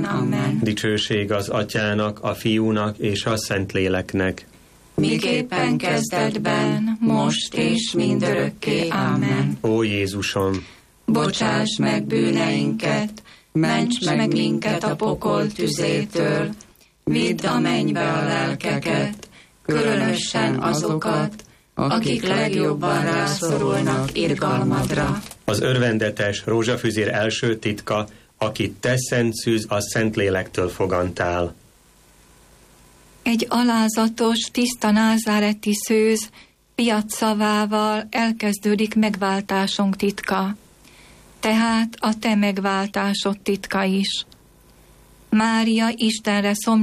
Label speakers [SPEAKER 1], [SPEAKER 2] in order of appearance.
[SPEAKER 1] mindkorán. Amen.
[SPEAKER 2] Dicsőség az Atyának, a Fiúnak és a Szentléleknek.
[SPEAKER 1] Miképpen kezdetben, most és mindörökké. Amen.
[SPEAKER 2] Ó Jézusom,
[SPEAKER 1] bocsáss meg bűneinket, ments meg minket a pokol tüzétől, vidd a mennybe a lelkeket, különösen azokat, akik legjobban rászorulnak irgalmadra.
[SPEAKER 2] az örvendetes rózsafüzér első titka, akit te, Szent Szűz, a Szentlélektől fogantál.
[SPEAKER 3] Egy alázatos, tiszta názáreti szőz fiat szavával elkezdődik megváltásunk titka. Tehát a te megváltásod titka is. Mária Istenre